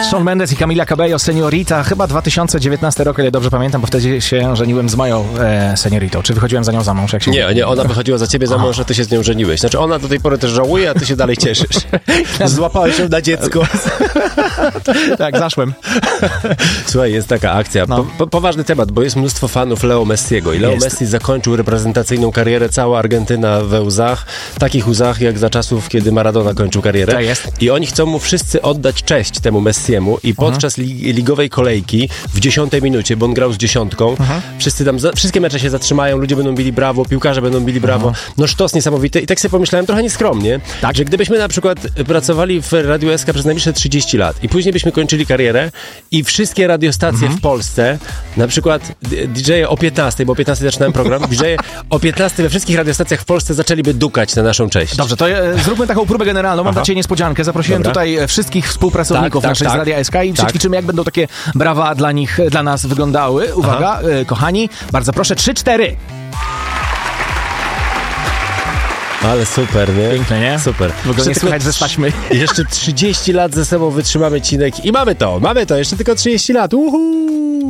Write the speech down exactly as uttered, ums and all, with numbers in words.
Shawn Mendes i Camila Cabello, Seniorita, chyba dwa tysiące dziewiętnasty rok, ile dobrze pamiętam, bo wtedy się żeniłem z moją e, senioritą. Czy wychodziłem za nią za mąż? Jak się nie, nie, ona wychodziła za ciebie za mąż, że ty się z nią żeniłeś. Znaczy ona do tej pory też żałuje, a ty się dalej cieszysz. Złapałeś się na dziecko. Tak, zaszłem. Słuchaj, jest taka akcja. No. Po, po, poważny temat, bo jest mnóstwo fanów Leo Messiego i Leo Jest. Messi zakończył reprezentacyjną karierę, cała Argentyna we łzach, takich łzach jak za czasów, kiedy Maradona kończył karierę. Tak jest. I oni chcą mu wszyscy oddać cześć temu Messiemu i podczas li, ligowej kolejki w dziesiątej minucie, bo on grał z dziesiątką, Mhm. wszyscy tam, za, wszystkie mecze się zatrzymają, ludzie będą bili brawo, piłkarze będą bili brawo. Mhm. No sztos niesamowity i tak sobie pomyślałem trochę nieskromnie, Tak. że gdybyśmy na przykład pracowali w Radiu S K przez najbliższe trzydzieści lat i później byśmy kończyli karierę i wszystkie radiostacje Mhm. w Polsce, na przykład D J o piętnastej, bo o piętnastej zaczynałem program, D J o piętnastej we wszystkich radiostacjach w Polsce zaczęliby dukać na naszą cześć. Dobrze, to e, zróbmy taką próbę generalną. Mam Aha. dla ciebie niespodziankę. Zaprosiłem Dobra. tutaj e, wszystkich współpracowników Tak, tak, naszych tak. z Radia S K i Tak. przećwiczymy, jak będą takie brawa dla nich, dla nas wyglądały. Uwaga, e, kochani, bardzo proszę, trzy, cztery. Ale super, nie? Piękne, nie? Super. W ogóle Jeszcze nie tylko słychać ze staśmy. Jeszcze trzydzieści lat ze sobą wytrzymamy, Cinek, i mamy to, mamy to, jeszcze tylko trzydzieści lat, uhu!